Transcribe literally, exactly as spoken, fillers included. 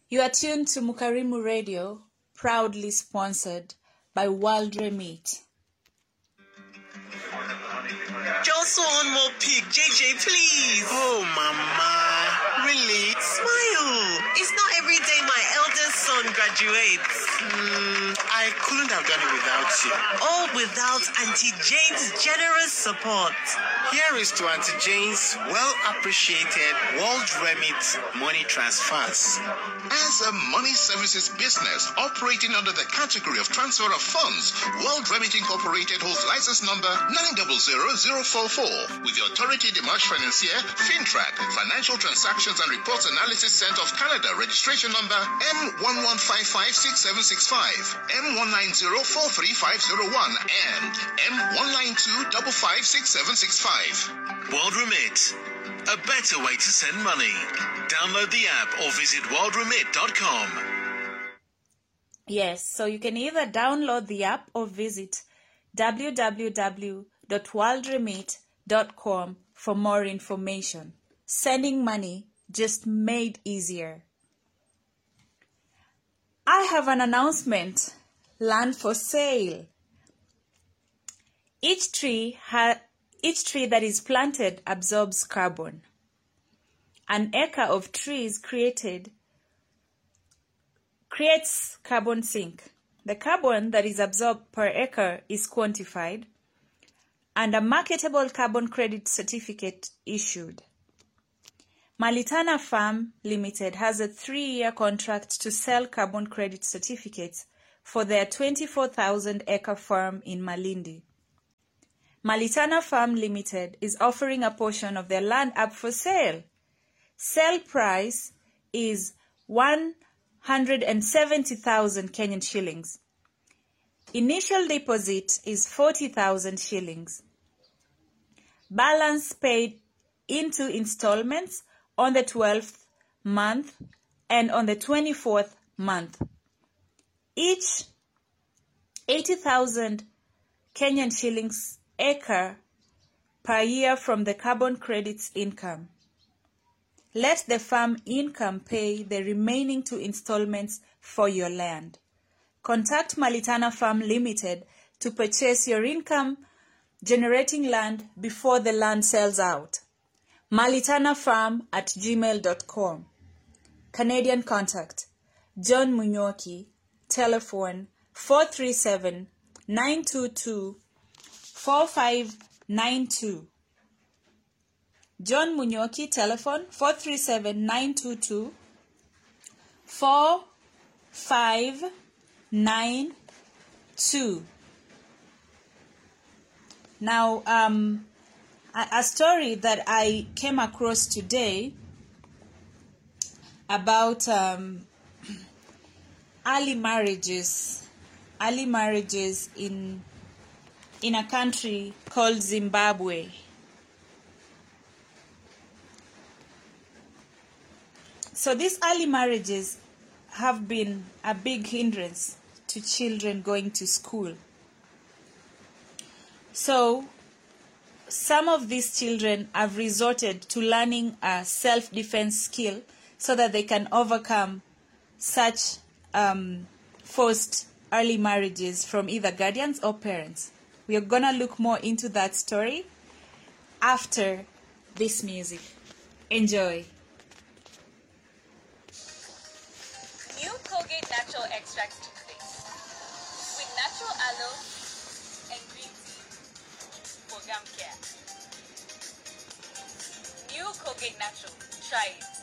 You are tuned to Mukarimu Radio, proudly sponsored by World Remit. Just one more pic, J J, please. Oh, Mama. Really? Smile. It's not every day my eldest son graduates. Mm, I couldn't have done it without you. All without Auntie Jane's generous support. Here is to Auntie Jane's well-appreciated World Remit money transfers. As a money services business operating under the category of transfer of funds, World Remit Incorporated holds license number nine zero zero zero four four with the Autorité des Marchés Financiers, FINTRAC, Financial Transactions and Reports Analysis Center of Canada, registration number M one one five five six seven six five, M one nine zero four three five zero one, and M one nine two five five six seven six five. World Remit, a better way to send money. Download the app or visit world remit dot com. Yes, so you can either download the app or visit w w w dot world remit dot com for more information. Sending money just made easier. I have an announcement. Land for sale. Each tree ha- each tree that is planted absorbs carbon. An acre of trees created creates carbon sink. The carbon that is absorbed per acre is quantified and a marketable carbon credit certificate issued. Malitana Farm Limited has a three-year contract to sell carbon credit certificates for their twenty-four thousand acre farm in Malindi. Malitana Farm Limited is offering a portion of their land up for sale. Sale price is one hundred seventy thousand Kenyan shillings. Initial deposit is forty thousand shillings. Balance paid into installments on the twelfth month and on the twenty-fourth month. Each eighty thousand Kenyan shillings acre per year from the carbon credits income. Let the farm income pay the remaining two installments for your land. Contact Malitana Farm Limited to purchase your income generating land before the land sells out. Malitana Farm at gmail dot com. Canadian contact John Munyoki, telephone four three seven, nine two two, four five nine two. John Munyoki, telephone four three seven, nine two two, four five nine two. Now, um, a, a story that I came across today about um, early marriages, early marriages in in a country called Zimbabwe. So these early marriages have been a big hindrance to children going to school. So some of these children have resorted to learning a self-defense skill so that they can overcome such um, forced early marriages from either guardians or parents. We are going to look more into that story after this music. Enjoy. New Colgate Natural Extract toothpaste with natural aloe and green tea for gum care. New Colgate Natural. Try it.